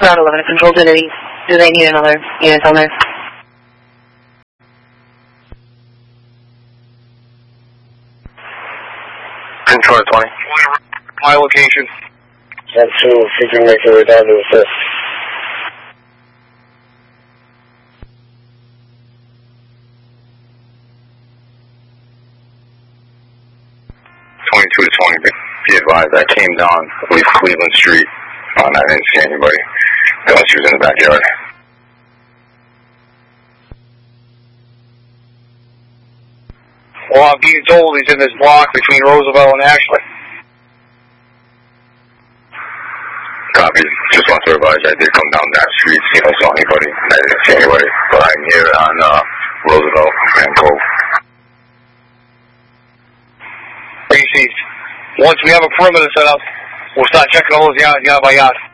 Ground 11 Control, do they need another unit on there? Control 20. My location. 10-2, figure make your way down to assist. 22 to 20, be advised, I came down Cleveland Street, and I didn't see anybody, unless she was in the backyard. Well, I'm being told he's in this block between Roosevelt and Ashley. Copy. Just want to advise, I did come down that street, see if I saw anybody. I didn't see anybody, but I'm here on Roosevelt and Cove. Received. Once we have a perimeter set up, we'll start checking all those yards, yard by yard.